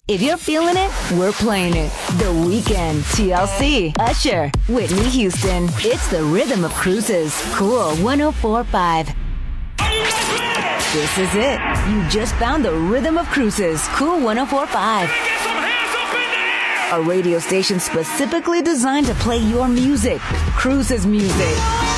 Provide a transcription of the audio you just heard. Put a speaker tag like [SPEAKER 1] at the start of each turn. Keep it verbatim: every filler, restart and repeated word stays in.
[SPEAKER 1] If you're feeling it, we're playing it. The Weeknd, T L C, Usher, Whitney Houston. It's the rhythm of cruises. Cool one oh four point five. This is it. You just found the rhythm of cruises. Cool one oh four point five. A radio station specifically designed to play your music. Cruises music.